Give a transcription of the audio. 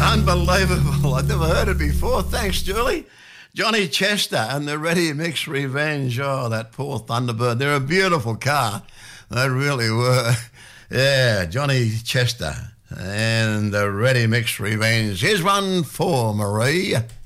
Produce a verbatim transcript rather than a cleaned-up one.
Unbelievable. I'd never heard it before. Thanks, Julie. Johnny Chester and the Ready Mix Revenge. Oh, that poor Thunderbird. They're a beautiful car. They really were. Yeah, Johnny Chester and the Ready Mix Revenge. Here's one for Marie.